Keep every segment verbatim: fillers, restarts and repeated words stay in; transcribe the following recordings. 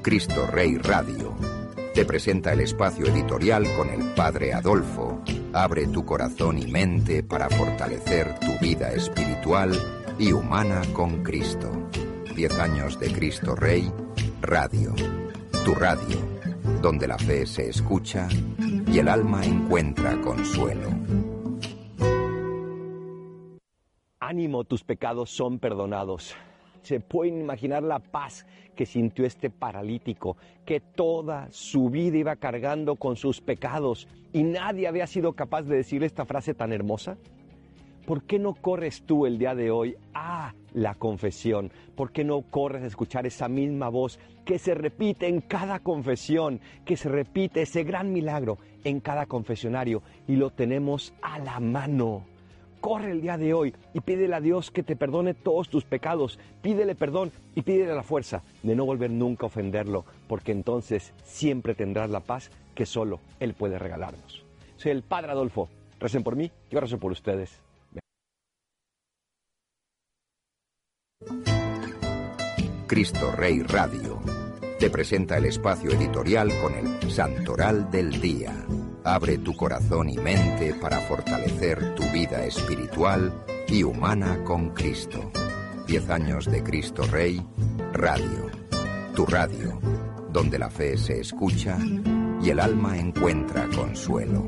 Cristo Rey Radio te presenta el espacio editorial con el Padre Adolfo. Abre tu corazón y mente para fortalecer tu vida espiritual y humana con Cristo. Diez años de Cristo Rey Radio. Tu radio, donde la fe se escucha y el alma encuentra consuelo. Ánimo, tus pecados son perdonados. Se pueden imaginar la paz que sintió este paralítico, que toda su vida iba cargando con sus pecados y nadie había sido capaz de decirle esta frase tan hermosa. ¿Por qué no corres tú el día de hoy a la confesión? ¿Por qué no corres a escuchar esa misma voz que se repite en cada confesión, que se repite ese gran milagro en cada confesionario y lo tenemos a la mano? Corre el día de hoy y pídele a Dios que te perdone todos tus pecados. Pídele perdón y pídele la fuerza de no volver nunca a ofenderlo, porque entonces siempre tendrás la paz que solo Él puede regalarnos. Soy el Padre Adolfo. Recen por mí, yo rezo por ustedes. Cristo Rey Radio te presenta el espacio editorial con el Santoral del Día. Abre tu corazón y mente para fortalecer tu vida espiritual y humana con Cristo. Diez años de Cristo Rey Radio. Tu radio, donde la fe se escucha y el alma encuentra consuelo.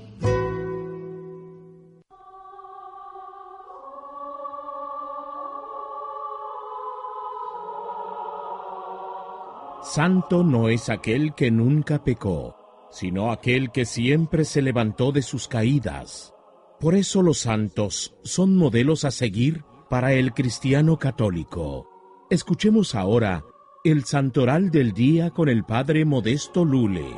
Santo no es aquel que nunca pecó, sino aquel que siempre se levantó de sus caídas. Por eso los santos son modelos a seguir para el cristiano católico. Escuchemos ahora el Santoral del Día con el Padre Modesto Lule.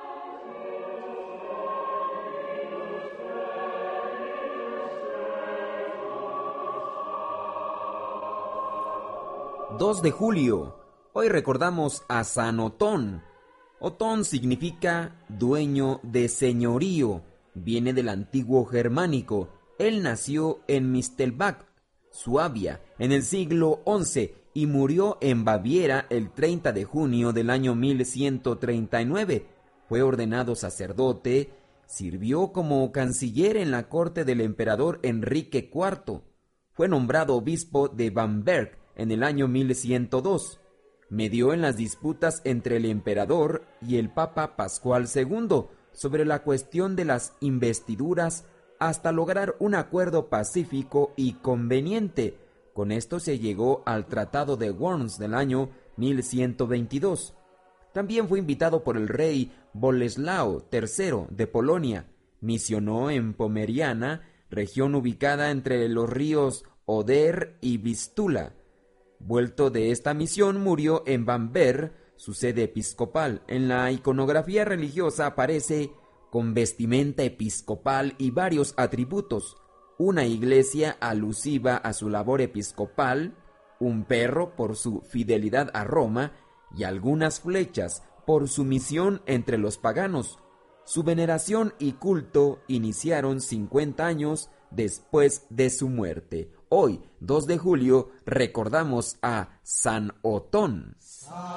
dos de julio. Hoy recordamos a San Otón. Otón significa dueño de señorío, viene del antiguo germánico. Él nació en Mistelbach, Suabia, en el siglo once y murió en Baviera el treinta de junio del año mil ciento treinta y nueve. Fue ordenado sacerdote, sirvió como canciller en la corte del emperador Enrique cuarto. Fue nombrado obispo de Bamberg en el año mil ciento dos. Medió en las disputas entre el emperador y el Papa Pascual segundo sobre la cuestión de las investiduras hasta lograr un acuerdo pacífico y conveniente. Con esto se llegó al Tratado de Worms del año mil ciento veintidós. También fue invitado por el rey Boleslao tercero de Polonia. Misionó en Pomeriana, región ubicada entre los ríos Oder y Vístula. Vuelto de esta misión, murió en Bamberg, su sede episcopal. En la iconografía religiosa aparece con vestimenta episcopal y varios atributos: una iglesia alusiva a su labor episcopal, un perro por su fidelidad a Roma y algunas flechas por su misión entre los paganos. Su veneración y culto iniciaron cincuenta años después de su muerte. Hoy, dos de julio, recordamos a San Otón.